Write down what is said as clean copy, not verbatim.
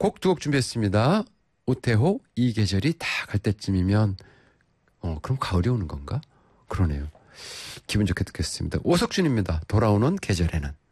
곡 두 곡 준비했습니다. 오태호 이 계절이 다 갈 때쯤이면 그럼 가을이 오는 건가? 그러네요. 기분 좋게 듣겠습니다. 오석준입니다. 돌아오는 계절에는.